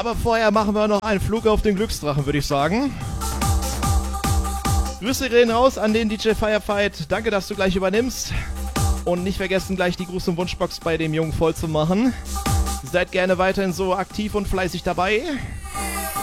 Aber vorher machen wir noch einen Flug auf den Glücksdrachen, würde ich sagen. Grüße gehen raus an den DJ Firefight. Danke, dass du gleich übernimmst. Und nicht vergessen, gleich die Gruß- und Wunschbox bei dem Jungen voll zu machen. Seid gerne weiterhin so aktiv und fleißig dabei.